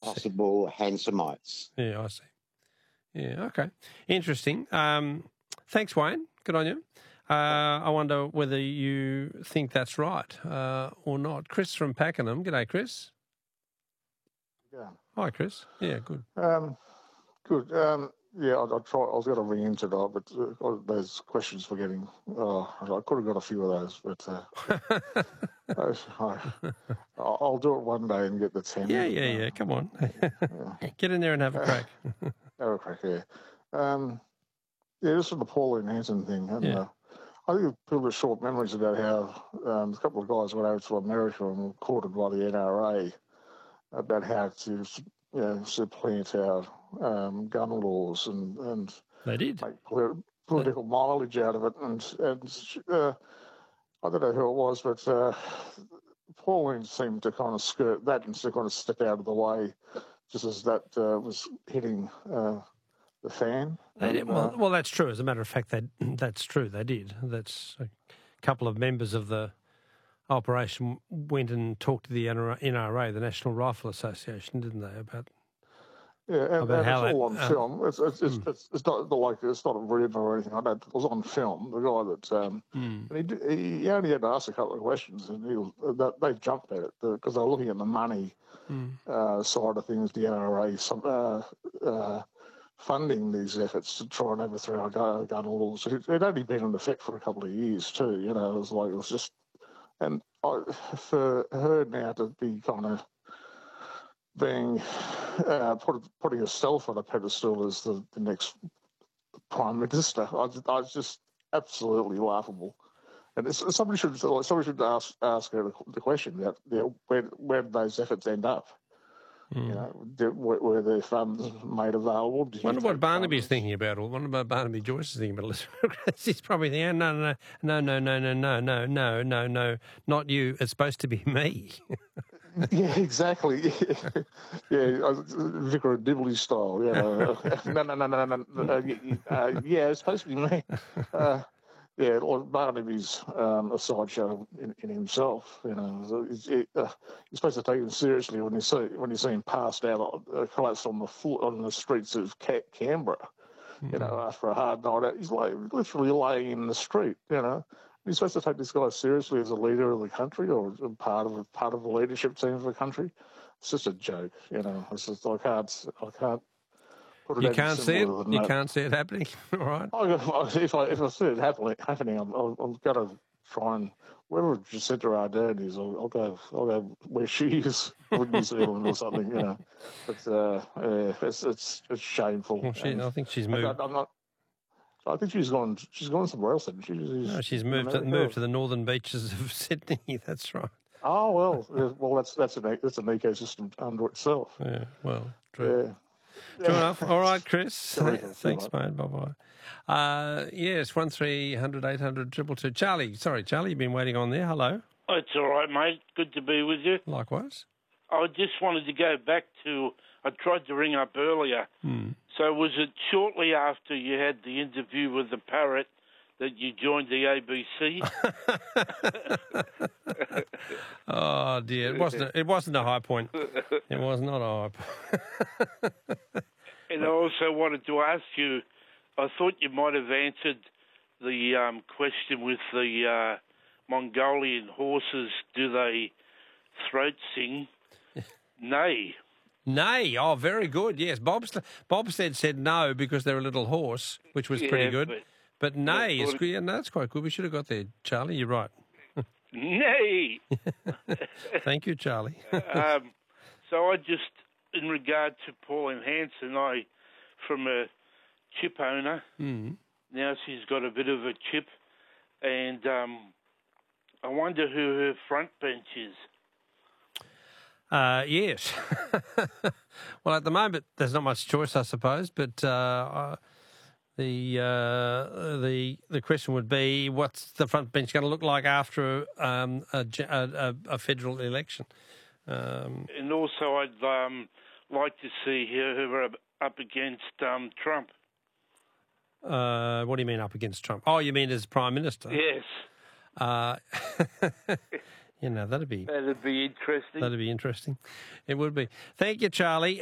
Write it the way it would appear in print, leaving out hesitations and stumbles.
possible Hansamites. Yeah, I see. Yeah, okay. Interesting. Thanks, Wayne. Good on you. I wonder whether you think that's right or not. Chris from Pakenham. G'day, Chris. Yeah. Hi, Chris. Yeah, good. Good. Yeah, I try. I was going to ring in today, but those questions for getting. I could have got a few of those, but I'll do it one day and get the 10. Yeah. Come on. Get in there and have a crack. Have a crack, yeah. Just on the Pauline Hanson thing. And, I think people have short memories about how a couple of guys went over to America and were courted by the NRA about how to supplant our gun laws and they did make political mileage out of it. And I don't know who it was, but Pauline seemed to kind of skirt that and to kind of step out of the way just as that was hitting the fan. They did. Well, that's true. As a matter of fact, that's true. They did. That's a couple of members of the operation went and talked to the NRA, the National Rifle Association, didn't they? About how it's all on film. It's not like it's not written or anything like that. It was on film. The guy that and he only had to ask a couple of questions, and they jumped at it because they were looking at the money side of things. The NRA funding these efforts to try and overthrow our gun laws. It only been in effect for a couple of years too. You know, it was just. And for her now to be kind of being putting herself on a pedestal as the next prime minister, I was just absolutely laughable. And somebody should ask her the question about where did those efforts end up? You know, were their funds made available? Wonder what Barnaby's thinking about, or wonder what Barnaby Joyce is thinking about. He's probably thinking, no, not you. It's supposed to be me. Yeah, exactly. Yeah, Vicar of Dibley style. You know, no. Yeah, it's supposed to be me. Yeah, Barnaby's a sideshow in himself. You know, you're supposed to take him seriously when you see him passed out, collapsed on the streets of Canberra. You know, after a hard night out, he's literally laying in the street. You know, you're supposed to take this guy seriously as a leader of the country or part of the leadership team of the country. It's just a joke. You know, it's just I can't. You can't see it. You can't see it happening. All right. If I see it happening, I'm going to try and wherever Jacinta Ardern is, I'll go where she is, or New Zealand or something. You know, but it's shameful. Well, I think she's moved. I think she's gone somewhere else. She's moved to the northern beaches of Sydney. That's right. Oh well, that's an ecosystem unto itself. Yeah. Well, true. Yeah. True enough. All right, Chris. Thanks, mate. Bye-bye. Yes, 1300 800 222. Charlie, you've been waiting on there. Hello. Oh, it's all right, mate. Good to be with you. Likewise. I just wanted to go back to, I tried to ring up earlier. So was it shortly after you had the interview with the parrot that you joined the ABC? Oh dear, it wasn't a high point. It was not a high point. And I also wanted to ask you, I thought you might have answered the question with the Mongolian horses. Do they throat sing? Nay. Nay. Oh, very good. Yes, Bob said no because they're a little hoarse, which was pretty good. But nay is good. Yeah, no, that's quite good. We should have got there, Charlie. You're right. Nay. Thank you, Charlie. So I just, in regard to Pauline Hanson, from a chip owner, now she's got a bit of a chip, and I wonder who her front bench is. Yes. Well, at the moment, there's not much choice, I suppose, but the question would be, what's the front bench going to look like after a federal election? And also, I'd like to see her up against Trump. What do you mean up against Trump? Oh, you mean as Prime Minister? Yes. That'd be interesting. That'd be interesting. It would be. Thank you, Charlie.